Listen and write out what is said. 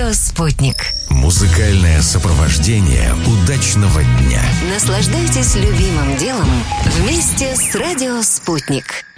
Радио «Спутник». Музыкальное сопровождение удачного дня. Наслаждайтесь любимым делом вместе с Радио «Спутник».